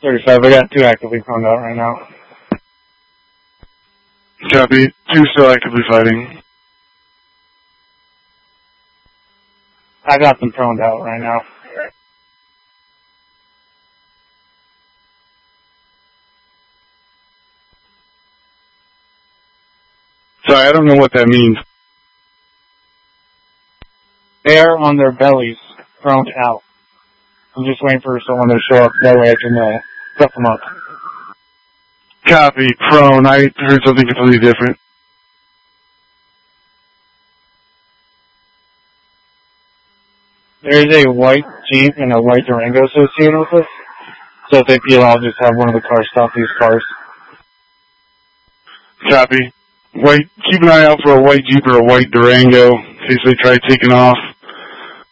35, I got 2 actively proned out right now. Copy. 2 still actively fighting. I got them proned out right now. Sorry, I don't know what that means. They're on their bellies, proned out. I'm just waiting for someone to show up, that way I can set them up. Copy. Prone. I heard something completely different. There's a white Jeep and a white Durango associated with it. So if they peel, I'll just have one of the cars stop these cars. Copy. Keep an eye out for a white Jeep or a white Durango in case they try taking off.